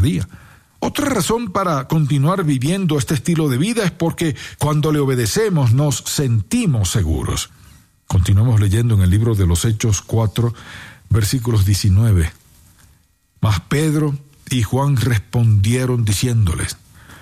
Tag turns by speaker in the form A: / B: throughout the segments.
A: día. Otra razón para continuar viviendo este estilo de vida es porque cuando le obedecemos nos sentimos seguros. Continuamos leyendo en el libro de los Hechos 4, versículos 19. Mas Pedro y Juan respondieron diciéndoles: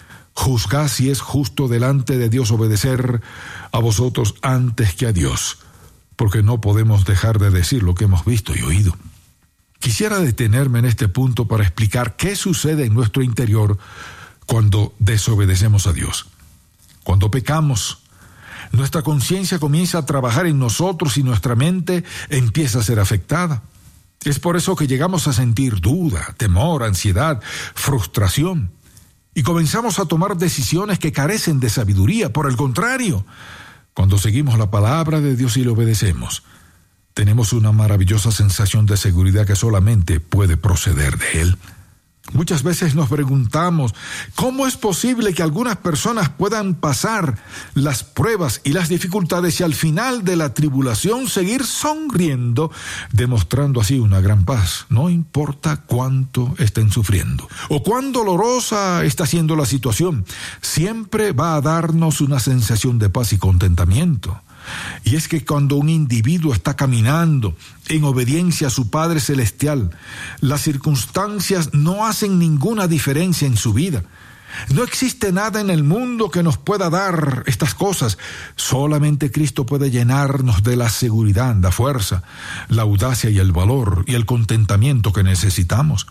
A: juzgad si es justo delante de Dios obedecer a vosotros antes que a Dios, porque no podemos dejar de decir lo que hemos visto y oído. Quisiera detenerme en este punto para explicar qué sucede en nuestro interior cuando desobedecemos a Dios. Cuando pecamos, nuestra conciencia comienza a trabajar en nosotros y nuestra mente empieza a ser afectada. Es por eso que llegamos a sentir duda, temor, ansiedad, frustración, y comenzamos a tomar decisiones que carecen de sabiduría. Por el contrario, cuando seguimos la palabra de Dios y le obedecemos, tenemos una maravillosa sensación de seguridad que solamente puede proceder de Él. Muchas veces nos preguntamos, ¿cómo es posible que algunas personas puedan pasar las pruebas y las dificultades y al final de la tribulación seguir sonriendo, demostrando así una gran paz? No importa cuánto estén sufriendo o cuán dolorosa está siendo la situación, siempre va a darnos una sensación de paz y contentamiento. Y es que cuando un individuo está caminando en obediencia a su Padre Celestial, las circunstancias no hacen ninguna diferencia en su vida. No existe nada en el mundo que nos pueda dar estas cosas. Solamente Cristo puede llenarnos de la seguridad, la fuerza, la audacia y el valor y el contentamiento que necesitamos.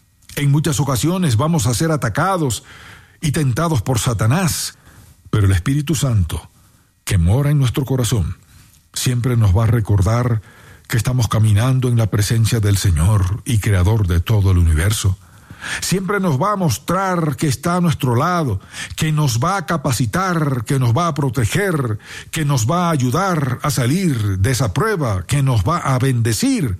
A: En muchas ocasiones vamos a ser atacados y tentados por Satanás, pero el Espíritu Santo, que mora en nuestro corazón, siempre nos va a recordar que estamos caminando en la presencia del Señor y Creador de todo el universo. Siempre nos va a mostrar que está a nuestro lado, que nos va a capacitar, que nos va a proteger, que nos va a ayudar a salir de esa prueba, que nos va a bendecir.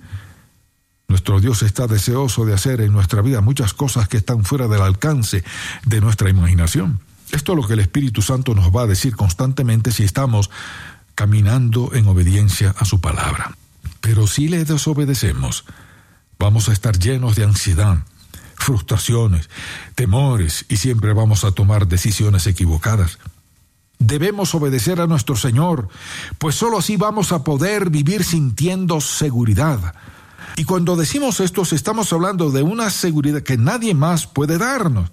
A: Nuestro Dios está deseoso de hacer en nuestra vida muchas cosas que están fuera del alcance de nuestra imaginación. Esto es lo que el Espíritu Santo nos va a decir constantemente si estamos caminando en obediencia a su palabra. Pero si le desobedecemos, vamos a estar llenos de ansiedad, frustraciones, temores y siempre vamos a tomar decisiones equivocadas. Debemos obedecer a nuestro Señor, pues solo así vamos a poder vivir sintiendo seguridad. Y cuando decimos esto, estamos hablando de una seguridad que nadie más puede darnos.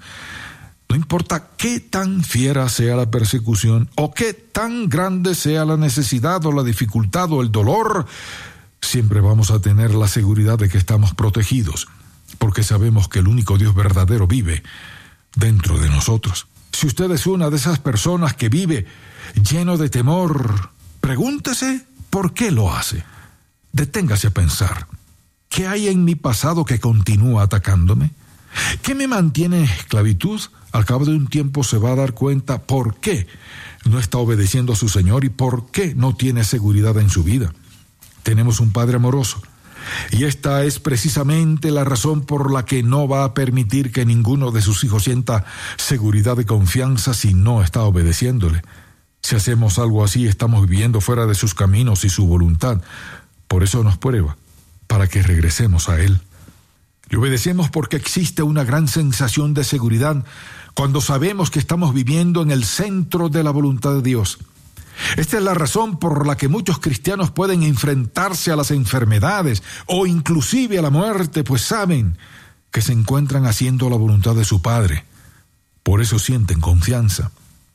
A: No importa qué tan fiera sea la persecución o qué tan grande sea la necesidad o la dificultad o el dolor, siempre vamos a tener la seguridad de que estamos protegidos, porque sabemos que el único Dios verdadero vive dentro de nosotros. Si usted es una de esas personas que vive lleno de temor, pregúntese por qué lo hace. Deténgase a pensar, ¿qué hay en mi pasado que continúa atacándome? ¿Qué me mantiene en esclavitud? Al cabo de un tiempo se va a dar cuenta por qué no está obedeciendo a su Señor y por qué no tiene seguridad en su vida. Tenemos un Padre amoroso, y esta es precisamente la razón por la que no va a permitir que ninguno de sus hijos sienta seguridad y confianza si no está obedeciéndole. Si hacemos algo así, estamos viviendo fuera de sus caminos y su voluntad. Por eso nos prueba, para que regresemos a Él. Le obedecemos porque existe una gran sensación de seguridad cuando sabemos que estamos viviendo en el centro de la voluntad de Dios. Esta es la razón por la que muchos cristianos pueden enfrentarse a las enfermedades o inclusive a la muerte, pues saben que se encuentran haciendo la voluntad de su Padre. Por eso sienten confianza.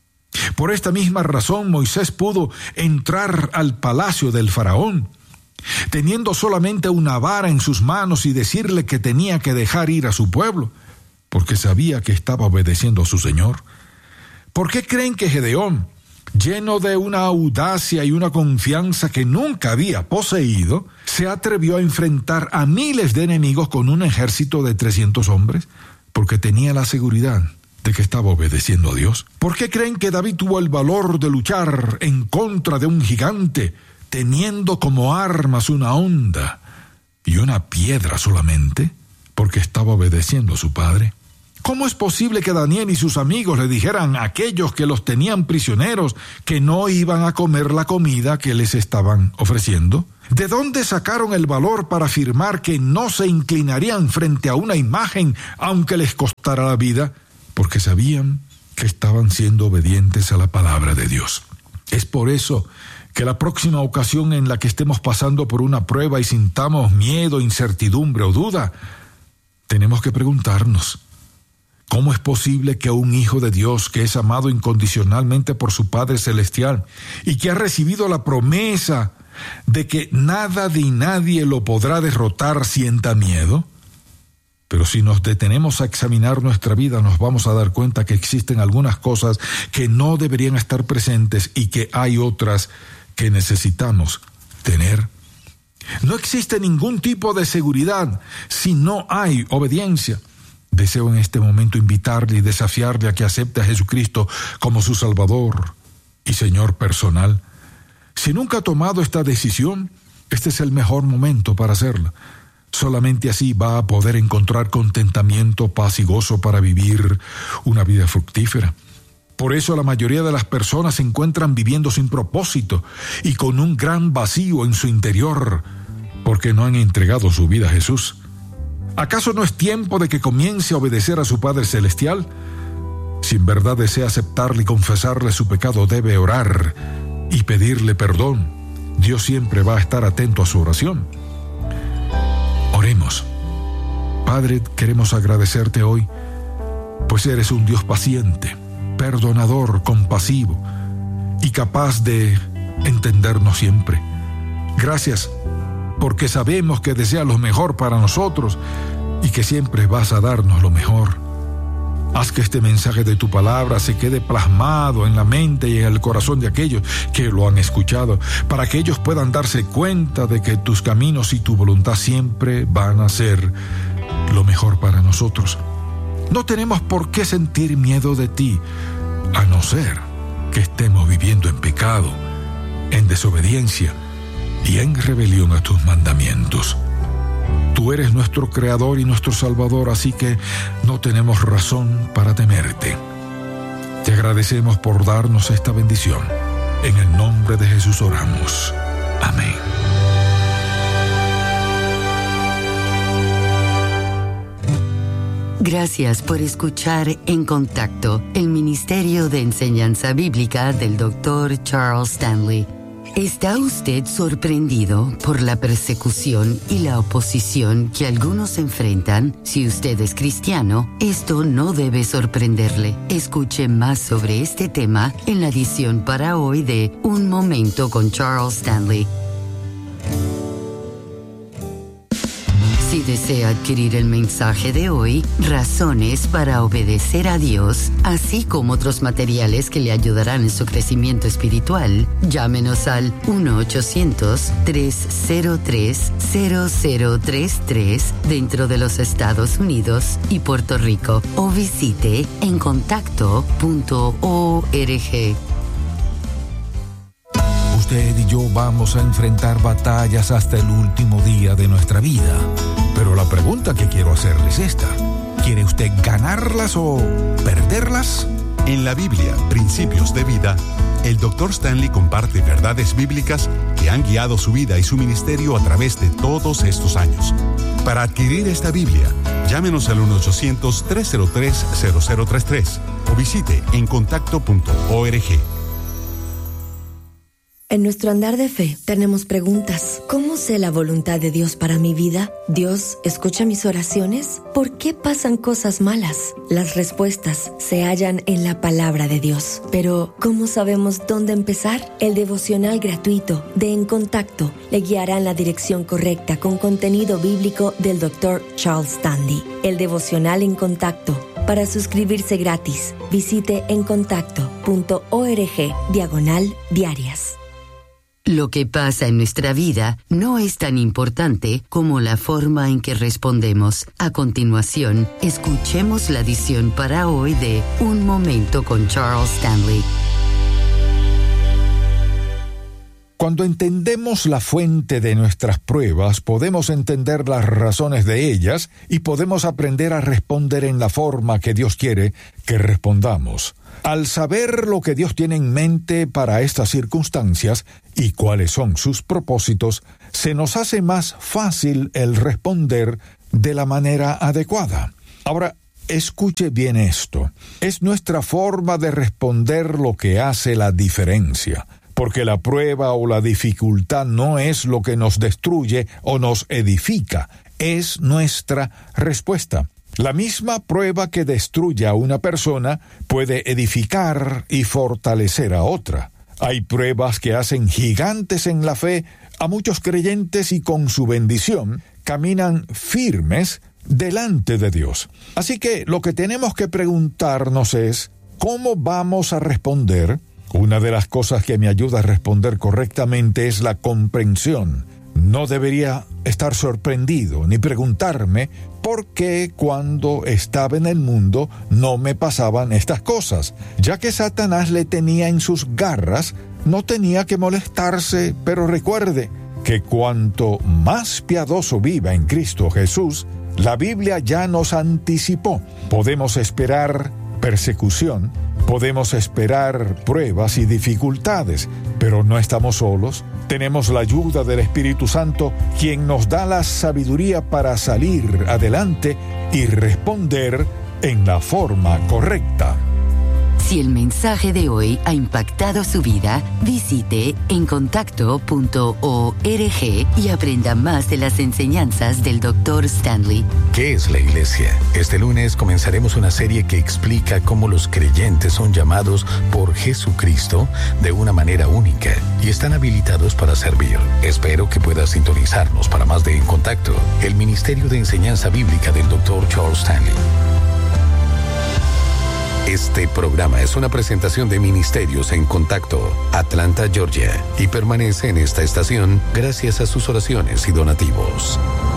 A: Por esta misma razón Moisés pudo entrar al palacio del faraón, teniendo solamente una vara en sus manos y decirle que tenía que dejar ir a su pueblo, porque sabía que estaba obedeciendo a su Señor. ¿Por qué creen que Gedeón, lleno de una audacia y una confianza que nunca había poseído, se atrevió a enfrentar a miles de enemigos con un ejército de 300 hombres? Porque tenía la seguridad de que estaba obedeciendo a Dios. ¿Por qué creen que David tuvo el valor de luchar en contra de un gigante, teniendo como armas una honda y una piedra solamente? Porque estaba obedeciendo a su padre. ¿Cómo es posible que Daniel y sus amigos le dijeran a aquellos que los tenían prisioneros que no iban a comer la comida que les estaban ofreciendo? ¿De dónde sacaron el valor para afirmar que no se inclinarían frente a una imagen aunque les costara la vida? Porque sabían que estaban siendo obedientes a la palabra de Dios. Es por eso que la próxima ocasión en la que estemos pasando por una prueba y sintamos miedo, incertidumbre o duda, tenemos que preguntarnos: ¿cómo es posible que un hijo de Dios que es amado incondicionalmente por su Padre Celestial y que ha recibido la promesa de que nada ni nadie lo podrá derrotar sienta miedo? Pero si nos detenemos a examinar nuestra vida, nos vamos a dar cuenta que existen algunas cosas que no deberían estar presentes y que hay otras que necesitamos tener. No existe ningún tipo de seguridad si no hay obediencia. Deseo en este momento invitarle y desafiarle a que acepte a Jesucristo como su Salvador y Señor personal. Si nunca ha tomado esta decisión, este es el mejor momento para hacerla. Solamente así va a poder encontrar contentamiento, paz y gozo para vivir una vida fructífera. Por eso la mayoría de las personas se encuentran viviendo sin propósito y con un gran vacío en su interior, porque no han entregado su vida a Jesús. ¿Acaso no es tiempo de que comience a obedecer a su Padre Celestial? Si en verdad desea aceptarle y confesarle su pecado, debe orar y pedirle perdón. Dios siempre va a estar atento a su oración. Oremos. Padre, queremos agradecerte hoy, pues eres un Dios paciente, perdonador, compasivo y capaz de entendernos siempre. Gracias, porque sabemos que deseas lo mejor para nosotros y que siempre vas a darnos lo mejor. Haz que este mensaje de tu palabra se quede plasmado en la mente y en el corazón de aquellos que lo han escuchado, para que ellos puedan darse cuenta de que tus caminos y tu voluntad siempre van a ser lo mejor para nosotros. No tenemos por qué sentir miedo de ti, a no ser que estemos viviendo en pecado, en desobediencia y en rebelión a tus mandamientos. Tú eres nuestro Creador y nuestro Salvador, así que no tenemos razón para temerte. Te agradecemos por darnos esta bendición. En el nombre de Jesús oramos. Amén.
B: Gracias por escuchar En Contacto, el Ministerio de Enseñanza Bíblica del Dr. Charles Stanley. ¿Está usted sorprendido por la persecución y la oposición que algunos enfrentan? Si usted es cristiano, esto no debe sorprenderle. Escuche más sobre este tema en la edición para hoy de Un Momento con Charles Stanley. Si desea adquirir el mensaje de hoy, Razones para Obedecer a Dios, así como otros materiales que le ayudarán en su crecimiento espiritual, llámenos al 1-800-303-0033 dentro de los Estados Unidos y Puerto Rico o visite encontacto.org.
A: Usted y yo vamos a enfrentar batallas hasta el último día de nuestra vida. Pero la pregunta que quiero hacerle es esta: ¿quiere usted ganarlas o perderlas?
C: En la Biblia, Principios de Vida, el Dr. Stanley comparte verdades bíblicas que han guiado su vida y su ministerio a través de todos estos años. Para adquirir esta Biblia, llámenos al 1-800-303-0033 o visite encontacto.org.
D: En nuestro andar de fe tenemos preguntas. ¿Cómo sé la voluntad de Dios para mi vida? ¿Dios escucha mis oraciones? ¿Por qué pasan cosas malas? Las respuestas se hallan en la palabra de Dios. Pero, ¿cómo sabemos dónde empezar? El devocional gratuito de En Contacto le guiará en la dirección correcta con contenido bíblico del Dr. Charles Stanley. El devocional En Contacto. Para suscribirse gratis, visite encontacto.org/diarias.
B: Lo que pasa en nuestra vida no es tan importante como la forma en que respondemos. A continuación, escuchemos la edición para hoy de Un Momento con Charles Stanley.
A: Cuando entendemos la fuente de nuestras pruebas, podemos entender las razones de ellas y podemos aprender a responder en la forma que Dios quiere que respondamos. Al saber lo que Dios tiene en mente para estas circunstancias y cuáles son sus propósitos, se nos hace más fácil el responder de la manera adecuada. Ahora, escuche bien esto. Es nuestra forma de responder lo que hace la diferencia, porque la prueba o la dificultad no es lo que nos destruye o nos edifica, es nuestra respuesta. La misma prueba que destruye a una persona puede edificar y fortalecer a otra. Hay pruebas que hacen gigantes en la fe a muchos creyentes y con su bendición caminan firmes delante de Dios. Así que lo que tenemos que preguntarnos es, ¿cómo vamos a responder? Una de las cosas que me ayuda a responder correctamente es la comprensión. No debería estar sorprendido ni preguntarme por qué cuando estaba en el mundo no me pasaban estas cosas. Ya que Satanás le tenía en sus garras, no tenía que molestarse, pero recuerde que cuanto más piadoso viva en Cristo Jesús, la Biblia ya nos anticipó. Podemos esperar persecución, podemos esperar pruebas y dificultades, pero no estamos solos. Tenemos la ayuda del Espíritu Santo, quien nos da la sabiduría para salir adelante y responder en la forma correcta.
B: Si el mensaje de hoy ha impactado su vida, visite encontacto.org y aprenda más de las enseñanzas del Dr. Stanley.
E: ¿Qué es la iglesia? Este lunes comenzaremos una serie que explica cómo los creyentes son llamados por Jesucristo de una manera única y están habilitados para servir. Espero que puedas sintonizarnos para más de En Contacto, el Ministerio de Enseñanza Bíblica del Dr. Charles Stanley. Este programa es una presentación de Ministerios en Contacto, Atlanta, Georgia, y permanece en esta estación gracias a sus oraciones y donativos.